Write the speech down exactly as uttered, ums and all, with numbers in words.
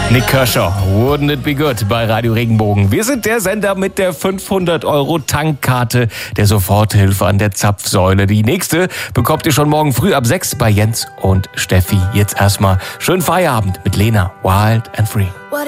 Nick Kershaw, Wouldn't It Be Good bei Radio Regenbogen. Wir sind der Sender mit der fünfhundert Euro Tankkarte der Soforthilfe an der Zapfsäule. Die nächste bekommt ihr schon morgen früh ab sechs bei Jens und Steffi. Jetzt erstmal schönen Feierabend mit Lena, Wild and Free.